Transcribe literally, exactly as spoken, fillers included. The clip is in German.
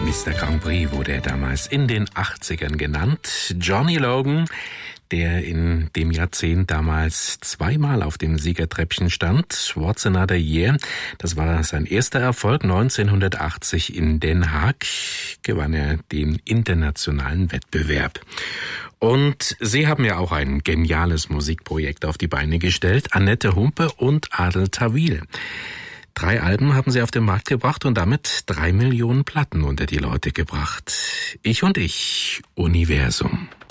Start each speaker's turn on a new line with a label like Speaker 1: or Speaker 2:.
Speaker 1: Mister Grand Prix wurde er damals in den achtzigern genannt. Johnny Logan, der in dem Jahrzehnt damals zweimal auf dem Siegertreppchen stand. What's Another Year? Das war sein erster Erfolg. neunzehnhundertachtzig in Den Haag gewann er den internationalen Wettbewerb. Und sie haben ja auch ein geniales Musikprojekt auf die Beine gestellt. Annette Humpe und Adel Tawil. Drei Alben haben sie auf den Markt gebracht und damit drei Millionen Platten unter die Leute gebracht. Ich und ich, Universum.